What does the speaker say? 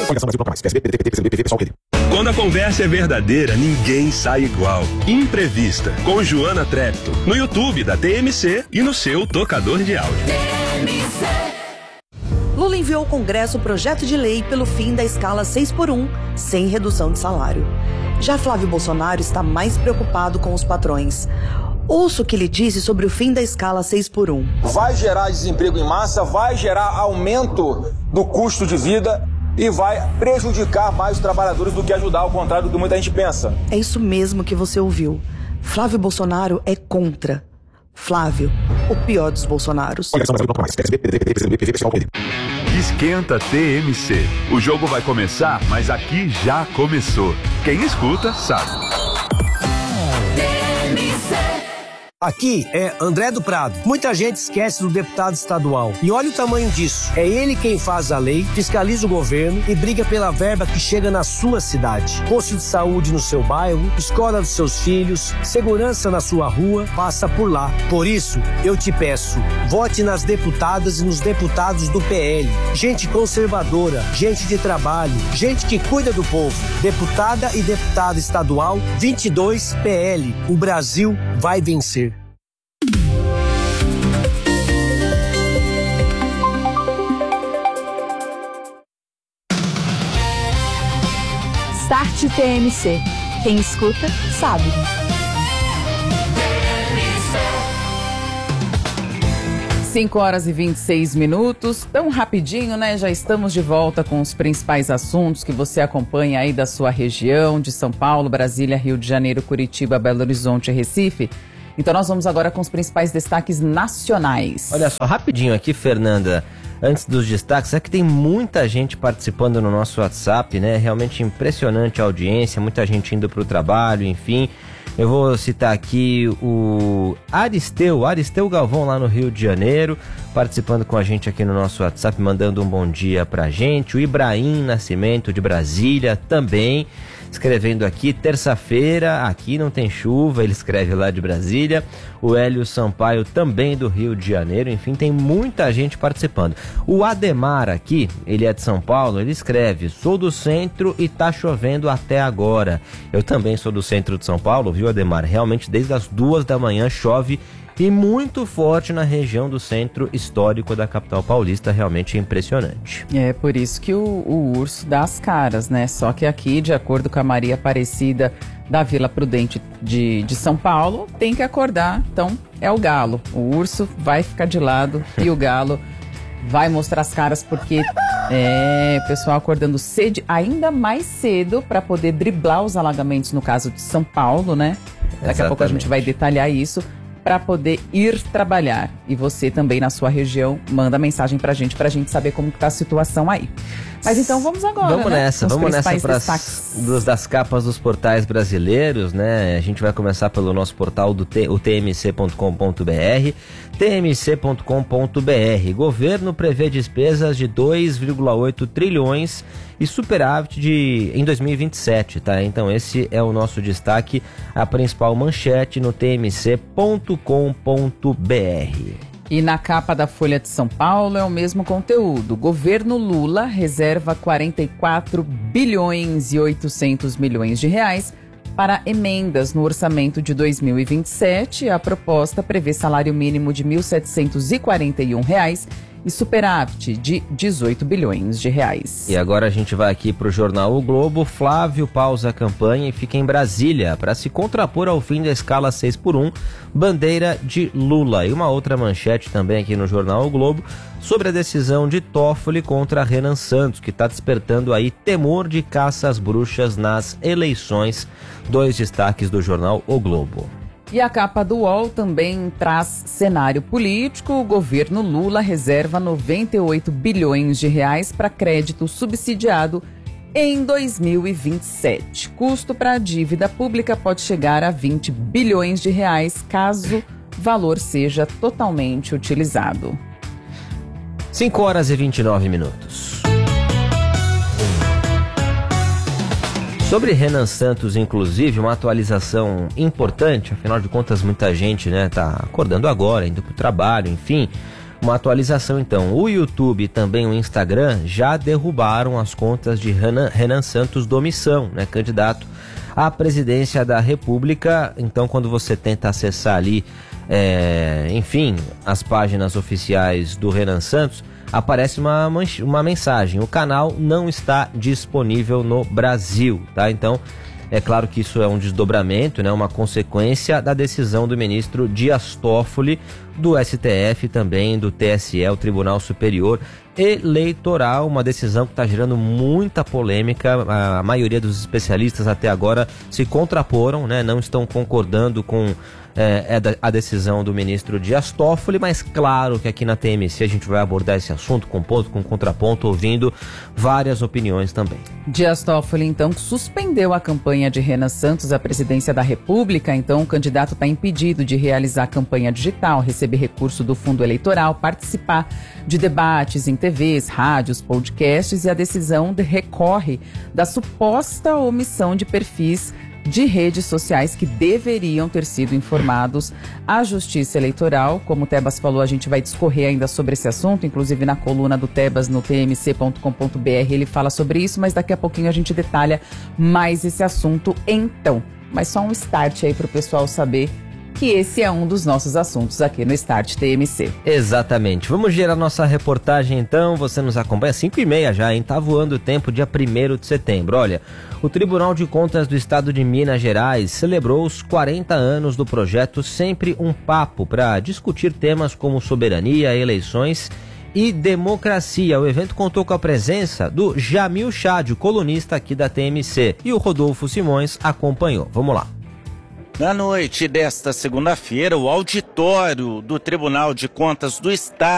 Quando a conversa é verdadeira, ninguém sai igual. Imprevista, com Joana Trepto, no YouTube da TMC e no seu tocador de áudio. Lula enviou ao Congresso o projeto de lei pelo fim da escala 6x1, sem redução de salário. Já Flávio Bolsonaro está mais preocupado com os patrões. Ouça o que ele disse sobre o fim da escala 6x1. Vai gerar desemprego em massa, vai gerar aumento do custo de vida e vai prejudicar mais os trabalhadores do que ajudar, ao contrário do que muita gente pensa. É isso mesmo que você ouviu. Flávio Bolsonaro é contra. Flávio, o pior dos Bolsonaros. Esquenta TMC. O jogo vai começar, mas aqui já começou. Quem escuta, sabe. Aqui é André do Prado. Muita gente esquece do deputado estadual. E olha o tamanho disso. É ele quem faz a lei, fiscaliza o governo e briga pela verba que chega na sua cidade. Posto de saúde no seu bairro, escola dos seus filhos, segurança na sua rua, passa por lá. Por isso, eu te peço, vote nas deputadas e nos deputados do PL. Gente conservadora, gente de trabalho, gente que cuida do povo. Deputada e deputado estadual, 22 PL. O Brasil vai vencer. Start TMC. Quem escuta, sabe. Cinco horas e 26 minutos, tão rapidinho, né? Já estamos de volta com os principais assuntos que você acompanha aí da sua região, de São Paulo, Brasília, Rio de Janeiro, Curitiba, Belo Horizonte e Recife. Então nós vamos agora com os principais destaques nacionais. Olha só, rapidinho aqui, Fernanda, antes dos destaques, é que tem muita gente participando no nosso WhatsApp, né? Realmente impressionante a audiência, muita gente indo para o trabalho, enfim. Eu vou citar aqui o Aristeu Galvão lá no Rio de Janeiro, participando com a gente aqui no nosso WhatsApp, mandando um bom dia pra gente. O Ibrahim Nascimento de Brasília também, escrevendo aqui, terça-feira, aqui não tem chuva, ele escreve lá de Brasília. O Hélio Sampaio também do Rio de Janeiro, enfim, tem muita gente participando. O Ademar aqui, ele é de São Paulo, ele escreve, sou do centro e tá chovendo até agora. Eu também sou do centro de São Paulo, viu, Ademar? Realmente desde as 2 da manhã chove e muito forte na região do centro histórico da capital paulista, realmente impressionante. É por isso que o urso dá as caras, né? Só que aqui, de acordo com a Maria Aparecida da Vila Prudente de São Paulo, tem que acordar, então é o galo. O urso vai ficar de lado e o galo vai mostrar as caras, porque o pessoal acordando cedo, ainda mais cedo, para poder driblar os alagamentos, no caso de São Paulo, né? Daqui a pouco a gente vai detalhar isso, para poder ir trabalhar. E você também na sua região manda mensagem pra gente saber como que tá a situação aí. Mas então vamos agora, vamos nessa das capas dos portais brasileiros, né? A gente vai começar pelo nosso portal do tmc.com.br. tmc.com.br. Governo prevê despesas de 2,8 trilhões e superávit em 2027, tá? Então esse é o nosso destaque, a principal manchete no tmc.com.br. E na capa da Folha de São Paulo é o mesmo conteúdo. Governo Lula reserva 44 bilhões e 800 milhões de reais para emendas no orçamento de 2027. A proposta prevê salário mínimo de R$ 1.741 e superávit de 18 bilhões de reais. E agora a gente vai aqui para o jornal O Globo. Flávio pausa a campanha e fica em Brasília para se contrapor ao fim da escala 6x1, bandeira de Lula. E uma outra manchete também aqui no jornal O Globo sobre a decisão de Toffoli contra Renan Santos, que está despertando aí temor de caça às bruxas nas eleições. 2 destaques do jornal O Globo. E a capa do UOL também traz cenário político. O governo Lula reserva 98 bilhões de reais para crédito subsidiado em 2027. Custo para a dívida pública pode chegar a 20 bilhões de reais, caso o valor seja totalmente utilizado. 5 horas e 29 minutos. Sobre Renan Santos, inclusive, uma atualização importante, afinal de contas muita gente, né, tá acordando agora, indo pro trabalho, enfim. Uma atualização então, o YouTube e também o Instagram já derrubaram as contas de Renan Santos do Omissão, né, candidato à presidência da República. Então quando você tenta acessar ali, enfim, as páginas oficiais do Renan Santos, aparece uma mensagem: o canal não está disponível no Brasil, tá? Então, é claro que isso é um desdobramento, né? Uma consequência da decisão do ministro Dias Toffoli, do STF, também do TSE, o Tribunal Superior Eleitoral, uma decisão que está gerando muita polêmica. A maioria dos especialistas até agora se contraporam, né? Não estão concordando com a decisão do ministro Dias Toffoli, mas claro que aqui na TMC a gente vai abordar esse assunto com ponto, com contraponto, ouvindo várias opiniões também. Dias Toffoli, então, suspendeu a campanha de Renan Santos à presidência da República. Então, o candidato está impedido de realizar campanha digital, receber recurso do fundo eleitoral, participar de debates em TVs, rádios, podcasts, e a decisão recorre da suposta omissão de perfis de redes sociais que deveriam ter sido informados à Justiça Eleitoral. Como o Tebas falou, a gente vai discorrer ainda sobre esse assunto, inclusive na coluna do Tebas no tmc.com.br ele fala sobre isso, mas daqui a pouquinho a gente detalha mais esse assunto então. Mas só um start aí para o pessoal saber que esse é um dos nossos assuntos aqui no Start TMC. Exatamente. Vamos gerar nossa reportagem então. Você nos acompanha 5h30 já, hein? Tá voando o tempo, dia 1º de setembro. Olha, o Tribunal de Contas do Estado de Minas Gerais celebrou os 40 anos do projeto Sempre um Papo para discutir temas como soberania, eleições e democracia. O evento contou com a presença do Jamil Chad, o colunista aqui da TMC, e o Rodolfo Simões acompanhou. Vamos lá. Na noite desta segunda-feira, o auditório do Tribunal de Contas do Estado